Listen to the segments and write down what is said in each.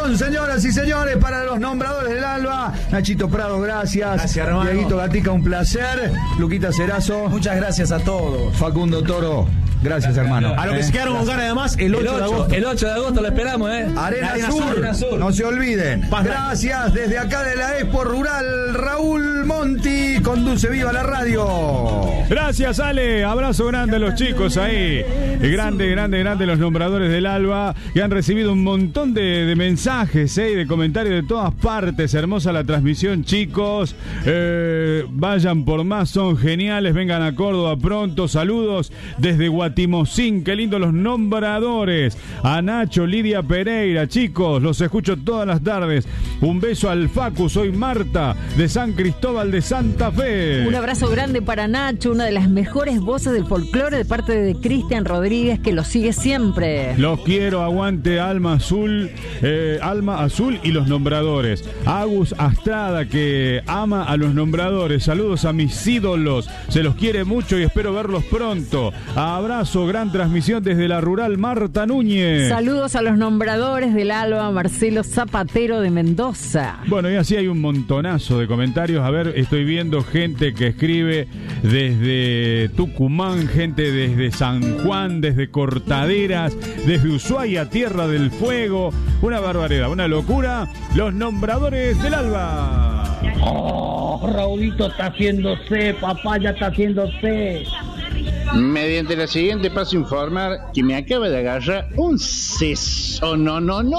aplauso, señoras y señores, para los nombradores del Alba. Nachito Prado, gracias. Gracias, hermano. Dieguito Gatica, un placer. Luquita Cerazo. Muchas gracias a todos. Facundo Toro, gracias, hermano. A los que se quedaron con ganas, además, el 8 de agosto. El 8 de agosto lo esperamos, Arena Sur. No se olviden. Gracias desde acá de la Expo Rural. Raúl Monti conduce Viva la Radio. Gracias, Ale. Abrazo grande a los chicos ahí. Grande los nombradores del Alba, que han recibido un montón de mensajes y de comentarios de todas partes. Hermosa la transmisión, chicos. Vayan por más, son geniales. Vengan a Córdoba pronto. Saludos desde Guatimocín. Qué lindo los nombradores. A Nacho, Lidia Pereira, chicos, los escucho todas las tardes. Un beso al Facu. Soy Marta de San Cristóbal de Santa Fe. Un abrazo grande para Nacho, una de las mejores voces del folclore, de parte de Cristian Rodríguez, que lo sigue siempre. Los quiero, aguante Alma Azul y los nombradores. Agus Astrada, que ama a los nombradores. Saludos a mis ídolos, se los quiere mucho y espero verlos pronto. Abrazo, gran transmisión desde la rural Marta Núñez. Saludos a los nombradores del Alba, Marcelo Zapatero de Mendoza. Bueno, y así hay un montonazo de comentarios. A ver, estoy viendo gente que escribe desde Tucumán, gente desde San Juan, desde Cortaderas, desde Ushuaia, Tierra del Fuego. Una barbaridad, una locura. Los nombradores del Alba. Oh, Raulito está haciéndose, papá ya está haciéndose. Mediante la siguiente paso a informar que me acaba de agarrar un seso. No.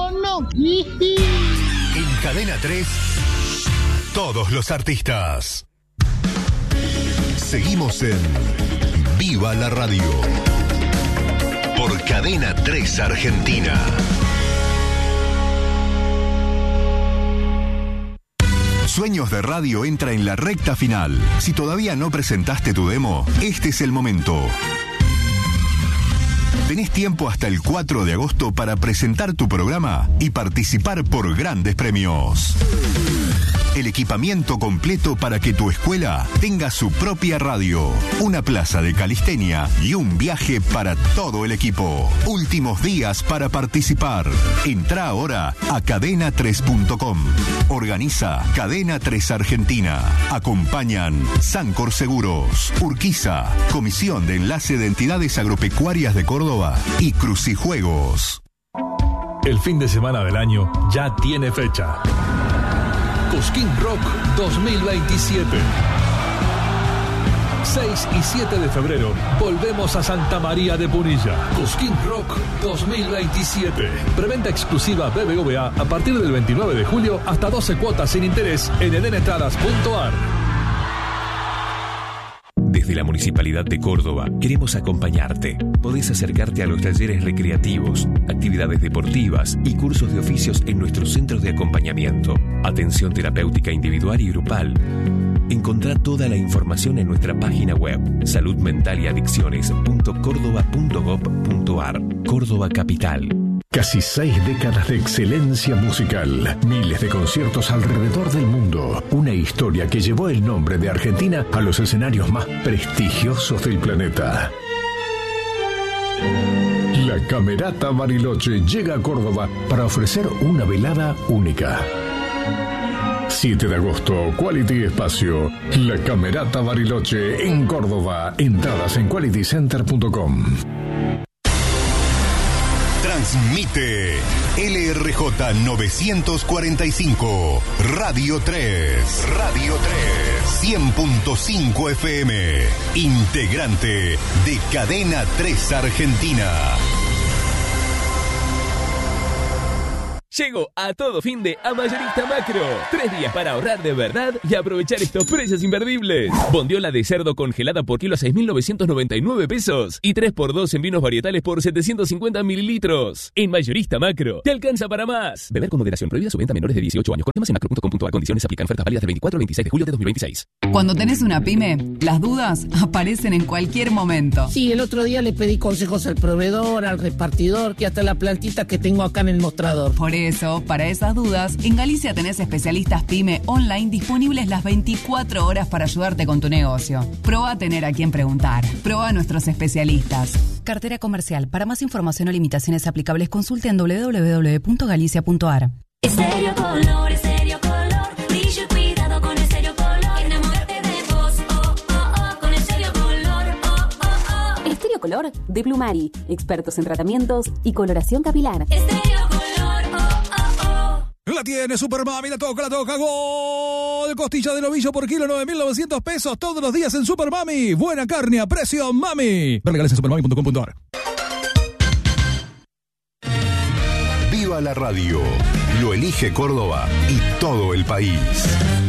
En Cadena 3, todos los artistas. Seguimos en Viva la Radio. Por Cadena 3 Argentina. Sueños de Radio entra en la recta final. Si todavía no presentaste tu demo, este es el momento. Tenés tiempo hasta el 4 de agosto para presentar tu programa y participar por grandes premios. El equipamiento completo para que tu escuela tenga su propia radio, una plaza de calistenia y un viaje para todo el equipo. Últimos días para participar. Entrá ahora a cadena3.com. Organiza Cadena 3 Argentina. Acompañan Sancor Seguros, Urquiza, Comisión de Enlace de Entidades Agropecuarias de Córdoba y Crucijuegos. El fin de semana del año ya tiene fecha. Cosquín Rock 2027. 6 y 7 de febrero volvemos a Santa María de Punilla. Cosquín Rock 2027. Preventa exclusiva BBVA a partir del 29 de julio hasta 12 cuotas sin interés en edenentradas.ar. Desde la Municipalidad de Córdoba queremos acompañarte. Podés acercarte a los talleres recreativos, actividades deportivas y cursos de oficios en nuestros centros de acompañamiento. Atención terapéutica individual y grupal. Encontrá toda la información en nuestra página web saludmentaliadicciones.cordoba.gov.ar. Córdoba Capital. Casi 6 décadas de excelencia musical, miles de conciertos alrededor del mundo, una historia que llevó el nombre de Argentina a los escenarios más prestigiosos del planeta. La Camerata Bariloche llega a Córdoba para ofrecer una velada única. 7 de agosto, Quality Espacio, La Camerata Bariloche en Córdoba. Entradas en qualitycenter.com. Transmite LRJ 945, Radio 3, 100.5 FM, integrante de Cadena 3 Argentina. Llegó a todo fin de a Mayorista Macro. 3 días para ahorrar de verdad y aprovechar estos precios imperdibles. Bondiola de cerdo congelada por kilo a 6.999 pesos. Y 3x2 en vinos varietales por 750 mililitros. En Mayorista Macro, te alcanza para más. Beber con moderación. Prohibida su venta a menores de 18 años. Condiciones en macro.com.ar. Condiciones aplican. Ofertas válidas del 24 al 26 de julio de 2026. Cuando tenés una pyme, las dudas aparecen en cualquier momento. Sí, el otro día le pedí consejos al proveedor, al repartidor y hasta la plantita que tengo acá en el mostrador. Por eso, para esas dudas, en Galicia tenés especialistas PYME online disponibles las 24 horas para ayudarte con tu negocio. Probá a tener a quien preguntar. Probá a nuestros especialistas. Cartera comercial. Para más información o limitaciones aplicables, consulte en www.galicia.ar. Estéreo Color, brillo y cuidado con Estéreo Color. Enamórate de vos, con Estéreo Color, Estéreo Color de Plumari, expertos en tratamientos y coloración capilar. Estéreo Color, La tiene Super Mami, la toca, gol. Costilla de novillo por kilo, 9.900 pesos todos los días en Super Mami. Buena carne a precio Mami. Ver legales en supermami.com.ar. Viva la radio. Lo elige Córdoba y todo el país.